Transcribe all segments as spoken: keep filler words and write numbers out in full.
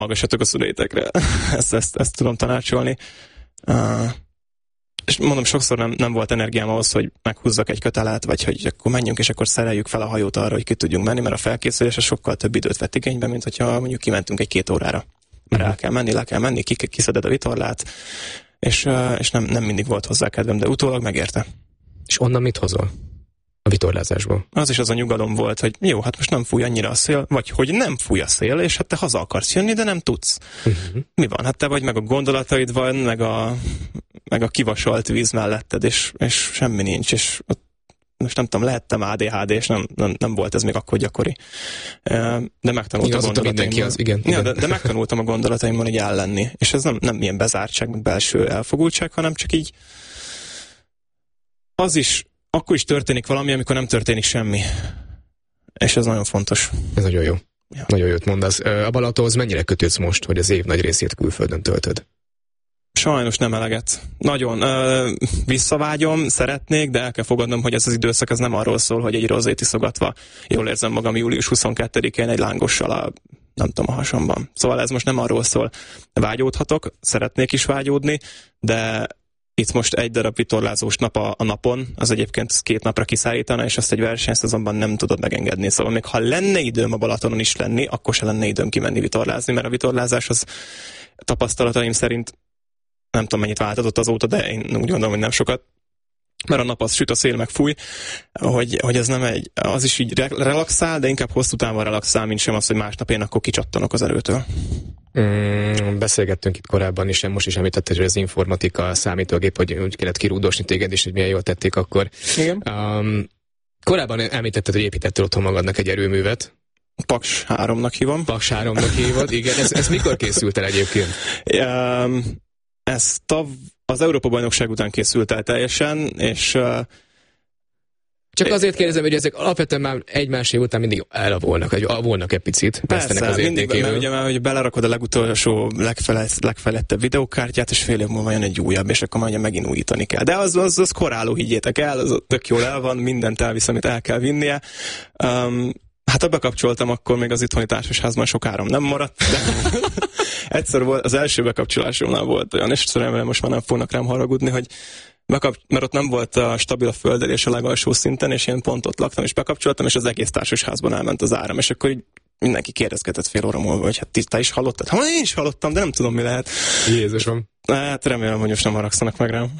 hallgassatok a szüleitekre. ezt, ezt, ezt tudom tanácsolni. Uh, és mondom, sokszor nem, nem volt energiám ahhoz, hogy meghúzzak egy kötelet, vagy hogy akkor menjünk, és akkor szereljük fel a hajót arra, hogy ki tudjunk menni, mert a felkészülés sokkal több időt vett igénybe, mint hogyha mondjuk kimentünk egy két órára. Mert el kell menni, le kell menni, kiszeded a vitorlát, és, uh, és nem, nem mindig volt hozzá kedvem, de utólag megérte. És onnan mit hozol? A vitorlázásból. Az is az a nyugalom volt, hogy jó, hát most nem fúj annyira a szél, vagy hogy nem fúj a szél, és hát te haza akarsz jönni, de nem tudsz. Uh-huh. Mi van? Hát te vagy, meg a gondolataid van, meg a, meg a kivasolt víz melletted, és, és semmi nincs, és most nem tudom, lehettem á dé há dé, és nem, nem, nem volt ez még akkor gyakori. De megtanultam a gondolataimmal. Az, igen, igen. Ja, de, de megtanultam a gondolataimmal így ellenni. És ez nem, nem ilyen bezártság, meg belső elfogultság, hanem csak így az is akkor is történik valami, amikor nem történik semmi. És ez nagyon fontos. Ez nagyon jó. Ja. Nagyon jót mondasz. A Balatonhoz mennyire kötődsz most, hogy az év nagy részét külföldön töltöd? Sajnos nem eleget. Nagyon. Ö, visszavágyom, szeretnék, de el kell fogadnom, hogy ez az időszak ez nem arról szól, hogy egy rozét iszogatva jól érzem magam július huszonkettedikén egy lángossal a, nem tudom, a hasamban. Szóval ez most nem arról szól. Vágyódhatok, szeretnék is vágyódni, de itt most egy darab vitorlázós nap a, a napon, az egyébként két napra kiszállítana, és azt egy versenyszezonban nem tudod megengedni. Szóval még ha lenne időm a Balatonon is lenni, akkor se lenne időm kimenni vitorlázni, mert a vitorlázás az tapasztalataim szerint nem tudom mennyit változott azóta, de én úgy gondolom, hogy nem sokat. Mert a nap az süt, a szél meg fúj, hogy, hogy ez nem egy, az is így relaxál, de inkább hosszú távon relaxál, mint sem az, hogy másnap én akkor kicsattanok az erőtől. Mm, beszélgettünk itt korábban is, most is említetted, hogy az informatika, a számítógép, hogy úgy kellett kirúdosni téged is, hogy milyen jól tették akkor. Igen. Um, korábban említetted, hogy építettél otthon magadnak egy erőművet. Paks háromnak hívom. Paks háromnak hívod, igen. Ez, ez mikor készült el egyébként? Um, ez tav, az Európa-bajnokság után készült el teljesen, és uh, csak azért kérdezem, hogy ezek alapvetően már egymás év után mindig elavulnak, vagy alvulnak egy picit. Persze, az mindig, mert ugye már, hogy belerakod a legutolsó, legfejlettebb videókártyát, és fél év múlva jön egy újabb, és akkor majd megint újítani kell. De az, az, az koráló, higgyétek el, az tök jól el van, mindent elvisz, amit el kell vinnie. Um, hát ha bekapcsoltam, akkor még az itthoni társasházban sok áram nem maradt, de egyszer volt, az első bekapcsolásomnál volt olyan, és remélem most már nem fognak rám haragudni, hogy Bekap, mert ott nem volt a stabil a földelés a legalsó szinten, és én pont ott laktam, és bekapcsoltam, és az egész társasházban elment az áram, és akkor így mindenki kérdezgetett fél óra múlva, hogy hát te is hallottad? Ha én is hallottam, de nem tudom, mi lehet. Jézusom. Hát remélem, hogy most nem haragszanak meg rám.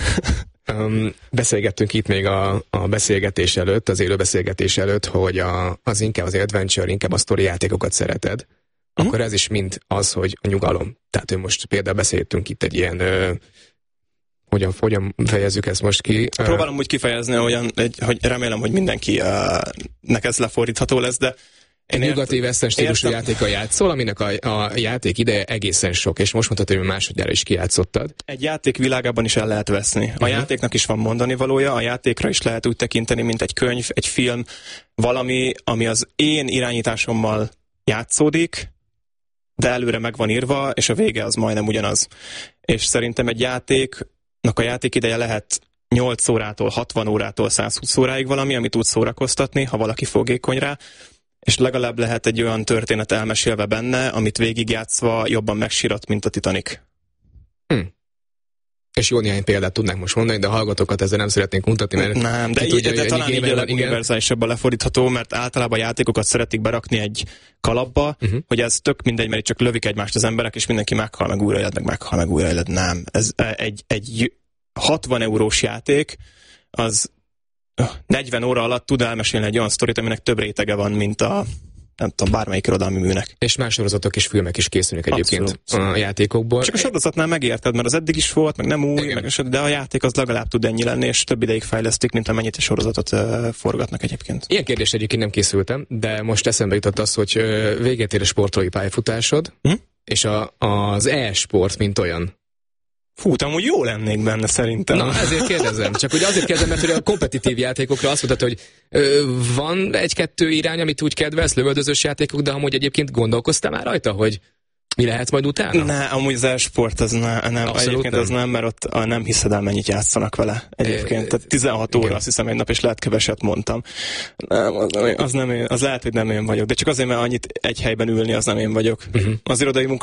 um, beszélgettünk itt még a, a beszélgetés előtt, az élő beszélgetés előtt, hogy a, az inkább az adventure, inkább a sztori játékokat szereted. Uh-huh. Akkor ez is mind az, hogy a nyugalom. Tehát, hogy most például beszéltünk itt egy ilyen... Ö, Hogyan, hogyan fejezzük ezt most ki? Próbálom úgy kifejezni, olyan, egy, hogy remélem, hogy mindenki uh, nek ez lefordítható lesz, de én nyugati western stílusú játékkal játszol, aminek a, a játék ideje egészen sok, és most mondhatod, hogy másodjára is kijátszottad. Egy játék világában is el lehet veszni. A uh-huh. játéknak is van mondani valója, a játékra is lehet úgy tekinteni, mint egy könyv, egy film, valami, ami az én irányításommal játszódik, de előre meg van írva, és a vége az majdnem ugyanaz. És szerintem egy játék a játék ideje lehet nyolc órától, hatvan órától, százhúsz óráig valami, amit tud szórakoztatni, ha valaki fogékony rá, és legalább lehet egy olyan történet elmesélve benne, amit végigjátszva jobban megsírat, mint a Titanic. Hm. És jó néhány példát tudnánk most mondani, de a hallgatókat ezzel nem szeretnénk mutatni, mert... Nem, de, tudja, de, de talán így a leguniverzálisabban lefordítható, mert általában a játékokat szeretik berakni egy kalapba, uh-huh. hogy ez tök mindegy, mert csak lövik egymást az emberek, és mindenki meghal, meg újra élet, meg meghal, meg újra élet. Nem. Ez egy, egy hatvan eurós játék, az negyven óra alatt tud elmesélni egy olyan sztorit, aminek több rétege van, mint a nem tudom, bármelyik irodalmi műnek. És más sorozatok és filmek is készülnek egyébként Abszolút. A játékokból. Csak a sorozatnál megérted, mert az eddig is volt, meg nem új, meg, de a játék az legalább tud ennyi lenni, és több ideig fejlesztik, mint amennyit a sorozatot uh, forgatnak egyébként. Ilyen kérdés egyébként nem készültem, de most eszembe jutott az, hogy uh, véget ér a sportolói pályafutásod, hm? és a, az e-sport, mint olyan. Fú, amúgy jó lennék benne szerintem. Na, ezért kérdezem. Csak ugye azért kérdezem, mert hogy a kompetitív játékokra azt mondtad, hogy ö, van egy-kettő irány, amit úgy kedvelsz, lövöldözős játékok, de amúgy egyébként gondolkoztál már rajta, hogy Mi lehet majd utána? Ne, amúgy az e-sport az ne, nem. Abszolút Egyébként nem. az nem, mert ott a, nem hiszed el, mennyit játszanak vele. Egyébként, É, tehát tizenhat óra, igen. azt hiszem egy nap, és lehet keveset mondtam. Nem, az, nem, az nem én, az lehet, hogy nem én vagyok, de csak azért, mert annyit egy helyben ülni, az nem én vagyok. Uh-huh. Az irodai munka